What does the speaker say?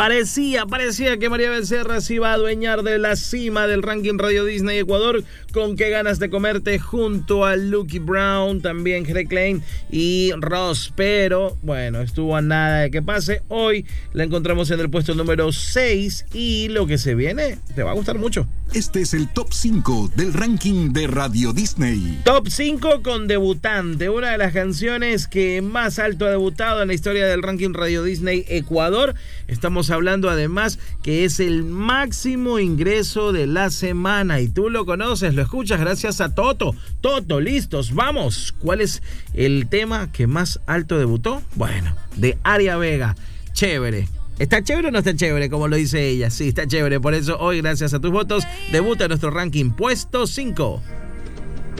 Parecía que María Becerra se iba a adueñar de la cima del ranking Radio Disney Ecuador. Con Qué ganas de comerte, junto a Lucky Brown, también Greg Klein y Ross. Pero bueno, estuvo a nada de que pase. Hoy la encontramos en el puesto número 6 y lo que se viene te va a gustar mucho. Este es el top 5 del ranking de Radio Disney. Top 5 con Debutante, una de las canciones que más alto ha debutado en la historia del ranking Radio Disney Ecuador. Estamos hablando además que es el máximo ingreso de la semana y tú lo conoces, lo escuchas gracias a Toto. Toto, listos, vamos. ¿Cuál es el tema que más alto debutó? Bueno, de Aria Vega, Chévere. ¿Está chévere o no está chévere, como lo dice ella? Sí, está chévere. Por eso hoy, gracias a tus votos, debuta en nuestro ranking puesto 5.